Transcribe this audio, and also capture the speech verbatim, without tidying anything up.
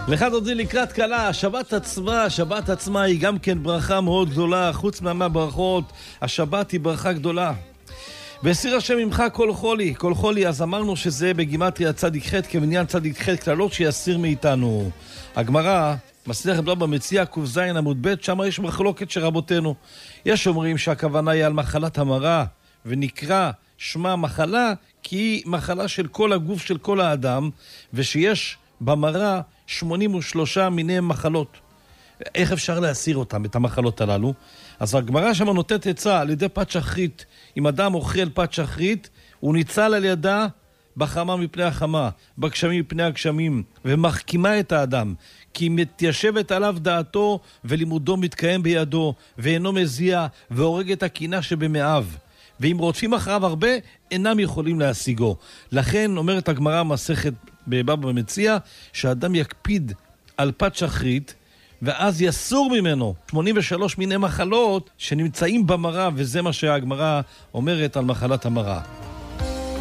לך דודי לקראת קלה, השבת עצמה, השבת עצמה היא גם כן ברכה מאוד גדולה, חוץ מהברכות, השבת היא ברכה גדולה. והסיר השם ממך כל חולי, כל חולי, אז אמרנו שזה בגימטריה צדיק ח' כמניין צדיק ח' קללות שיסיר מאיתנו. הגמרא, מסכת בבא מציעא ק"ז עמוד ב', שם יש מחלוקת של רבותינו. יש אומרים שהכוונה היא על מחלת המרה, ונקרא שמה מחלה כי היא מחלה של כל הגוף של כל האדם, ושיש במרה שמונים ושלושה מיני מחלות. איך אפשר להסיר אותם, את המחלות הללו? אז הגמרא שם נותנת עצה על ידי פת שחרית. אם אדם אוכל פת שחרית, הוא ניצל על ידה בחמה מפני החמה, בגשמים מפני הגשמים, ומחכימה את האדם, כי מתיישבת עליו דעתו ולימודו מתקיים בידו, ואינו מזיע והורג את הקינה שבמאיו. ואם רודפים אחריו הרבה, אינם יכולים להשיגו. לכן אומרת הגמרא מסכת בבבא מציעא, שאדם יקפיד על פת שחרית, ואז יסור ממנו שמונים ושלוש מיני מחלות שנמצאים במרה, וזה מה שהגמרא אומרת על מחלת המרה.